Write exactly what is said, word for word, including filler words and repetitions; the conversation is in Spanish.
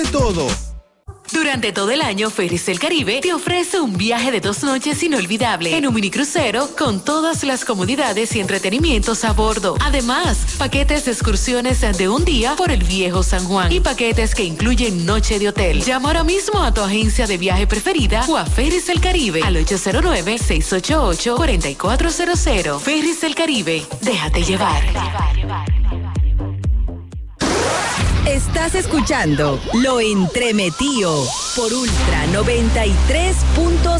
todo. Durante todo el año, Ferries del Caribe te ofrece un viaje de dos noches inolvidable en un minicrucero con todas las comodidades y entretenimientos a bordo. Además, paquetes de excursiones de un día por el Viejo San Juan y paquetes que incluyen noche de hotel. Llama ahora mismo a tu agencia de viaje preferida o a Ferries del Caribe al ocho cero nueve, seis ocho ocho, cuatro cuatro cero cero. Ferries del Caribe, déjate llevar. Estás escuchando Lo Entremetido por Ultra noventa y tres punto